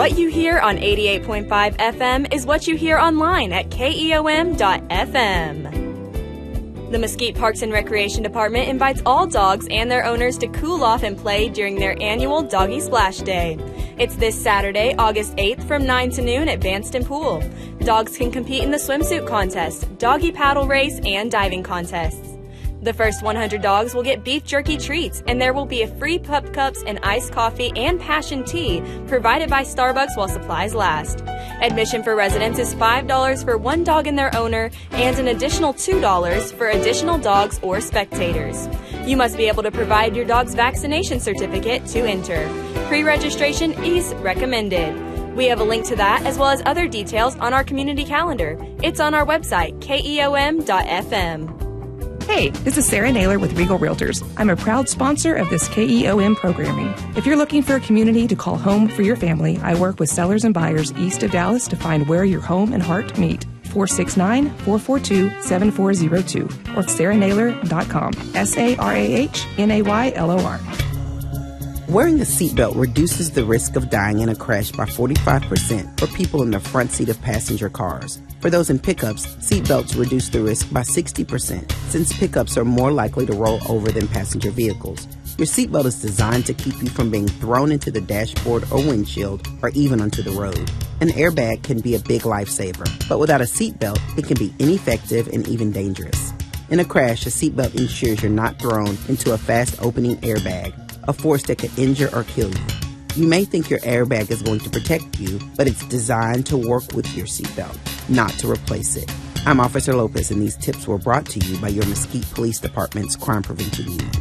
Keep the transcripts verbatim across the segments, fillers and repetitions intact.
What you hear on eighty-eight point five F M is what you hear online at K E O M dot F M. The Mesquite Parks and Recreation Department invites all dogs and their owners to cool off and play during their annual Doggy Splash Day. It's this Saturday, August eighth from nine to noon at Vanston Pool. Dogs can compete in the swimsuit contest, doggy paddle race, and diving contests. The first one hundred dogs will get beef jerky treats, and there will be a free pup cups and iced coffee and passion tea provided by Starbucks while supplies last. Admission for residents is five dollars for one dog and their owner, and an additional two dollars for additional dogs or spectators. You must be able to provide your dog's vaccination certificate to enter. Pre-registration is recommended. We have a link to that as well as other details on our community calendar. It's on our website, K E O M dot F M. Hey, this is Sarah Naylor with Regal Realtors. I'm a proud sponsor of this K E O M programming. If you're looking for a community to call home for your family, I work with sellers and buyers east of Dallas to find where your home and heart meet. four six nine, four four two, seven four zero two or sarah naylor dot com. S A R A H N A Y L O R. Wearing a seatbelt reduces the risk of dying in a crash by forty-five percent for people in the front seat of passenger cars. For those in pickups, seatbelts reduce the risk by sixty percent, since pickups are more likely to roll over than passenger vehicles. Your seatbelt is designed to keep you from being thrown into the dashboard or windshield or even onto the road. An airbag can be a big lifesaver, but without a seatbelt, it can be ineffective and even dangerous. In a crash, a seatbelt ensures you're not thrown into a fast-opening airbag, a force that could injure or kill you. You may think your airbag is going to protect you, but it's designed to work with your seatbelt, not to replace it. I'm Officer Lopez, and these tips were brought to you by your Mesquite Police Department's Crime Prevention Unit.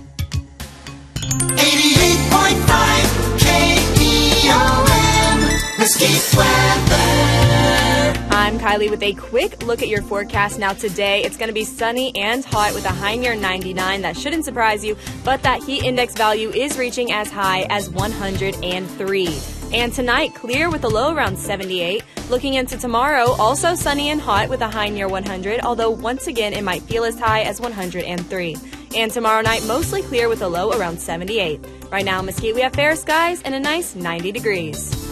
eighty-eight point five K E O M, Mesquite Weather. I'm Kylie with a quick look at your forecast. Now today, it's going to be sunny and hot with a high near ninety-nine. That shouldn't surprise you, but that heat index value is reaching as high as one hundred three. And tonight, clear with a low around seventy-eight. Looking into tomorrow, also sunny and hot with a high near one hundred, although once again, it might feel as high as one hundred three. And tomorrow night, mostly clear with a low around seventy-eight. Right now in Mesquite, we have fair skies and a nice ninety degrees.